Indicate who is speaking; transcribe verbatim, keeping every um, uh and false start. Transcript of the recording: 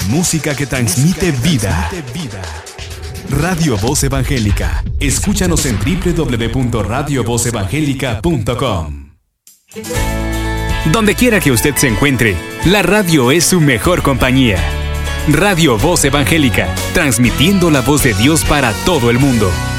Speaker 1: Música que transmite vida. Radio Voz Evangélica. Escúchanos en doble u doble u doble u punto radio voz evangélica punto com.
Speaker 2: Donde quiera que usted se encuentre, la radio es su mejor compañía. Radio Voz Evangélica, transmitiendo la voz de Dios para todo el mundo.